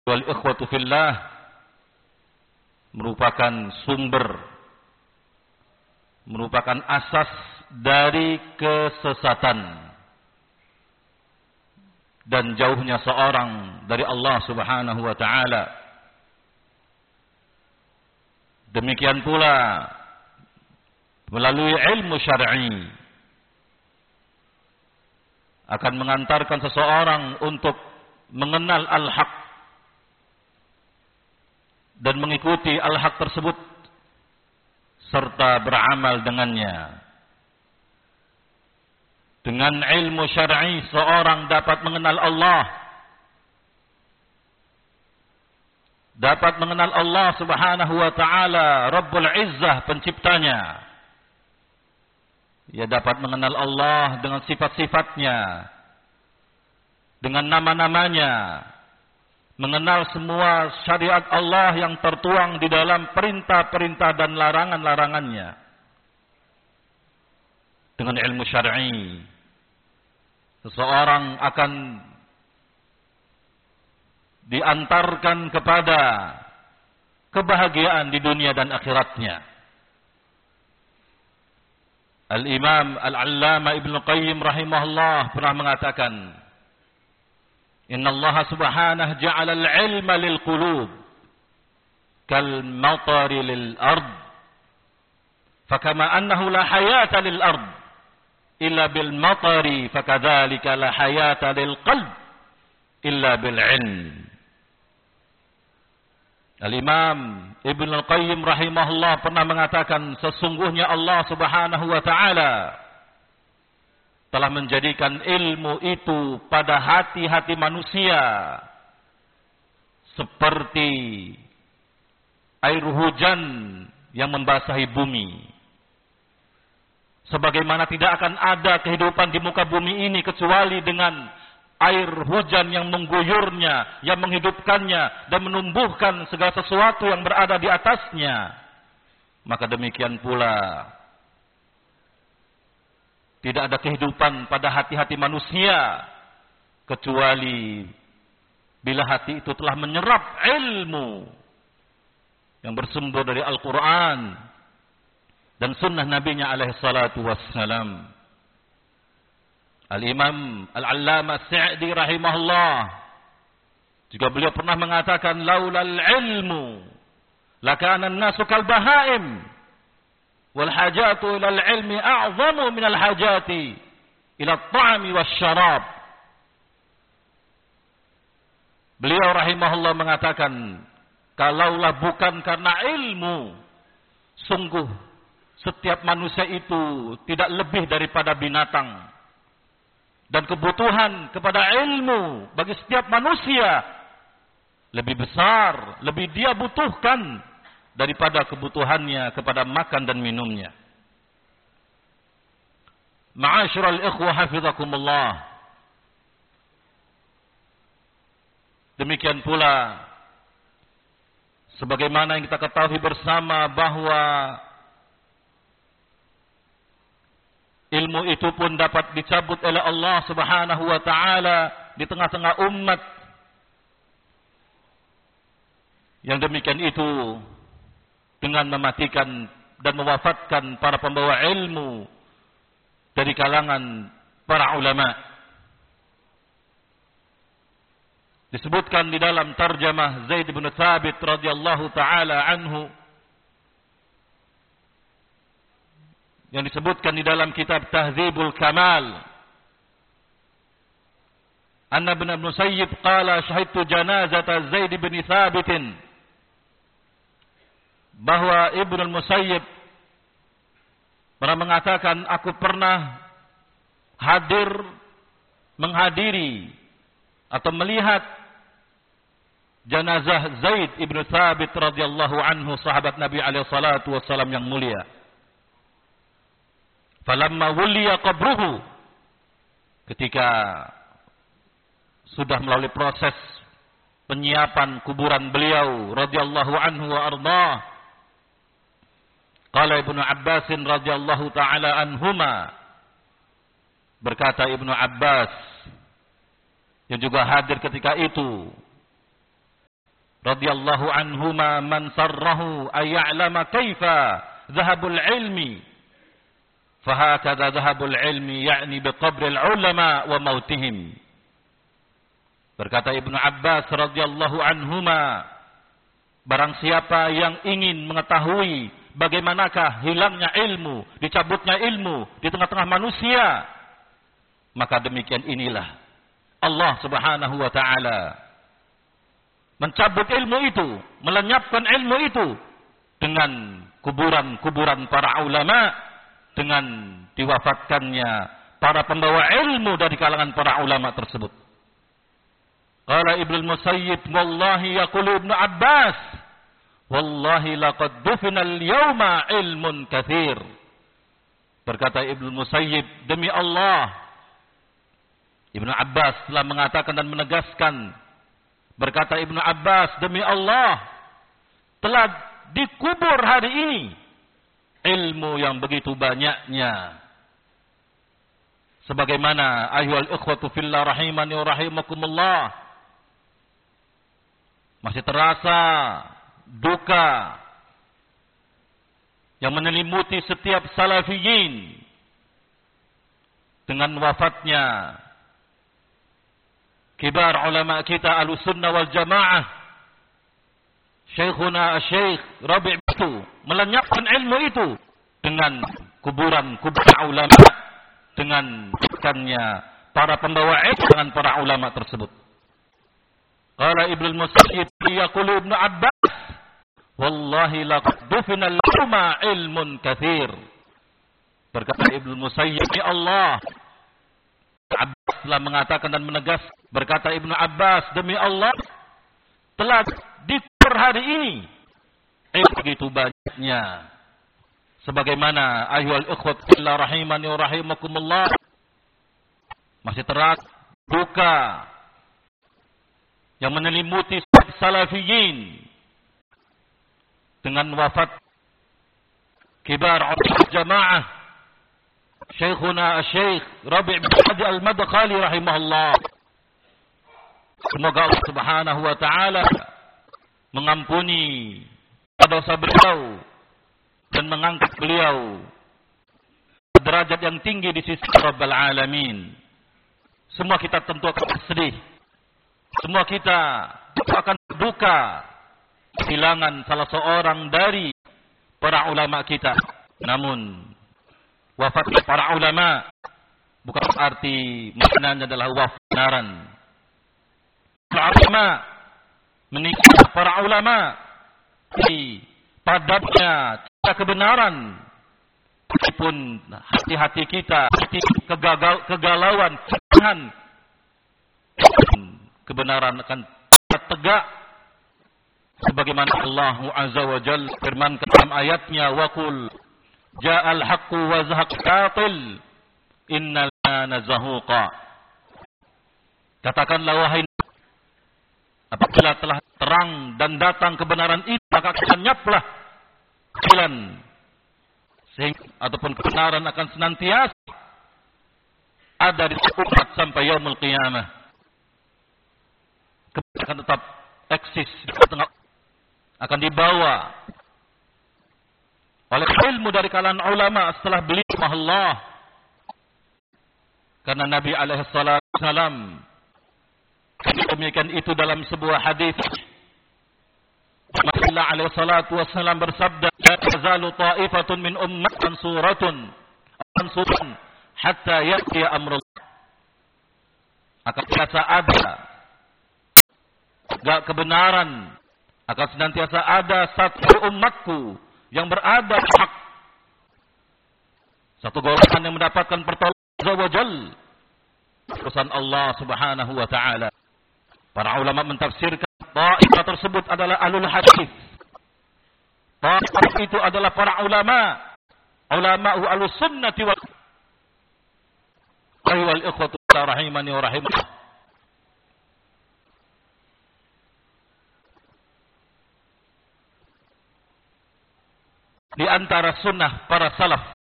wal ikhwatu fillah merupakan sumber, merupakan asas dari kesesatan dan jauhnya seorang dari Allah Subhanahu wa taala. Demikian pula melalui ilmu syar'i akan mengantarkan seseorang untuk mengenal al-haq dan mengikuti al-haq tersebut serta beramal dengannya. Dengan ilmu syar'i seorang dapat mengenal Allah, dapat mengenal Allah Subhanahu wa taala, Rabbul Izzah, penciptanya. Ia dapat mengenal Allah dengan sifat-sifatnya, dengan nama-namanya, mengenal semua syariat Allah yang tertuang di dalam perintah-perintah dan larangan-larangannya. Dengan ilmu syar'i, seseorang akan diantarkan kepada kebahagiaan di dunia dan akhiratnya. Al-Imam Al-Allama Ibnu Qayyim rahimahullah pernah mengatakan, Inna Allah subhanahu ja'ala al-ilma lil qulub kal matari lil ard fakama annahu la hayata lil ard illa bil matari fakadzalika la hayata lil qalb illa bil ilm. Al-Imam Ibnu Qayyim rahimahullah pernah mengatakan, sesungguhnya Allah Subhanahu wa taala telah menjadikan ilmu itu pada hati-hati manusia seperti air hujan yang membasahi bumi. Sebagaimana tidak akan ada kehidupan di muka bumi ini kecuali dengan air hujan yang mengguyurnya, yang menghidupkannya dan menumbuhkan segala sesuatu yang berada di atasnya. Maka demikian pula tidak ada kehidupan pada hati-hati manusia kecuali bila hati itu telah menyerap ilmu yang bersumber dari Al-Quran dan sunnah Nabi-Nya alaihi salatu wassalam. Al-Imam Al-Allama Sa'di rahimahullah juga beliau pernah mengatakan, laulal ilmu lakana an-nasu kal bahaim wal hajatu ila al-ilmi a'zamu min al-hajati ila at-ta'ami wasyarab. Beliau rahimahullah mengatakan, kalaulah bukan karena ilmu, sungguh setiap manusia itu tidak lebih daripada binatang. Dan kebutuhan kepada ilmu bagi setiap manusia lebih besar, lebih dia butuhkan daripada kebutuhannya kepada makan dan minumnya. Ma'asyiral ikhwah hafizakumullah. Demikian pula sebagaimana yang kita ketahui bersama bahwa ilmu itu pun dapat dicabut oleh Allah Subhanahu wa taala di tengah-tengah umat. Yang demikian itu dengan mematikan dan mewafatkan para pembawa ilmu dari kalangan para ulama. Disebutkan di dalam tarjamah Zaid bin Thabit radhiyallahu taala anhu, yang disebutkan di dalam kitab Tahdzibul Kamal, anna ibn Musayyib qala syahidtu janazata Zaid bin Thabit, bahwa Ibnu Musayyib pernah mengatakan, aku pernah menghadiri atau melihat jenazah Zaid ibn Thabit radhiyallahu anhu, sahabat Nabi alaihi salatu wassalam yang mulia. Falamma wuliya qabruhu, ketika sudah melalui proses penyiapan kuburan beliau radhiyallahu anhu wa ardhah, qala Ibnu Abbas radhiyallahu taala anhuma, berkata Ibnu Abbas yang juga hadir ketika itu, radhiyallahu anhuma man sarrahu ay ya'lama kaifa dhahabul ilmi fahakadha dhahabul ilmi ya'ni biqabril ulama wa mautihim. Berkata Ibnu Abbas radhiyallahu anhuma, barang siapa yang ingin mengetahui bagaimanakah hilangnya ilmu, dicabutnya ilmu di tengah-tengah manusia, maka demikian inilah Allah Subhanahu wa taala mencabut ilmu itu, melenyapkan ilmu itu dengan kuburan-kuburan para ulama, dengan diwafatkannya para pembawa ilmu dari kalangan para ulama tersebut. Qala Ibnu Musayyib, wallahi yaqulu Ibnu Abbas, wallahi laqad dufina al-yawma ilmun katsir. Berkata Ibnu Musayyib, demi Allah, Ibnu Abbas telah mengatakan dan menegaskan. Berkata Ibnu Abbas, demi Allah, telah dikubur hari ini ilmu yang begitu banyaknya. Sebagaimana ayyuhal ikhwatu fillah rahimani wa rahimakumullah, masih terasa duka yang menyelimuti setiap salafiyin dengan wafatnya kibar ulama kita Ahlussunnah wal Jamaah, Syekhuna Syekh Rabi' itu melenyapkan ilmu itu dengan kuburan-kuburan ulama, dengan bukannya para pembawa ilmu dengan para ulama tersebut. Qala Ibnu Musayyib yaqulu Ibnu Abbas, wallahi laqad dufina al-yawma ilmun katsir. Berkata Ibnu Musayyib, ya Allah, Abbas telah mengatakan dan menegas. Berkata Ibnu Abbas, demi Allah, telah dikubur hari ini begitu banyaknya. Sebagaimana ayyuhal ikhwat fillah rahimani wa rahimakumullah, masih terasa duka yang menyelimuti salafiyin dengan wafat kibar ulama jamaah Syekhuna Syekh Rabi' bin Hadi Al-Madkhali rahimahullah. Semoga Allah Subhanahu wa taala mengampuni dosa beliau dan mengangkat beliau ke derajat yang tinggi di sisi Rabbul Alamin. Semua kita tentu akan sedih. Semua kita akan berduka kehilangan salah seorang dari para ulama kita. Namun wafat para ulama bukan arti maknanya adalah wafat benaran. Para ulama menikah para ulama di padatnya cita kebenaran, meskipun hati-hati kita kegalauan, kebenaran akan tegak sebagaimana Allah Azza wa Jalla firmankan dalam ayatnya, wa qul ja'al haqqu wa zahaqal batil innal kana zahuqa. Katakanlah wahai, apabila telah terang dan datang kebenaran itu, maka lenyaplah kebatilan, sehingga ataupun kebenaran akan senantiasa ada di umat sampai yaumul qiyamah. Kebenaran akan tetap eksis di tengah, akan dibawa oleh ilmu dari kalangan ulama setelah beliau Allah. Karena Nabi alaihi salatu wasallam demikian itu dalam sebuah hadis. Nabi alaihi salatu wasallam bersabda, la tazalu ta'ifatun min ummati mansuratun hatta ya'ti amrullah. Akan senantiasa ada kebenaran, akan senantiasa ada satu umatku yang berada hak, satu golongan yang mendapatkan pertolongan Azza wa Jalla, urusan Allah Subhanahu wa taala. Para ulama mentafsirkan ta'ifah tersebut adalah ahlul hadis. Ta'ifah itu adalah para ulama ahlus sunnati wal ayyuhal ikhwatu rahimani wa rahimakumullah. Di antara sunnah para salaf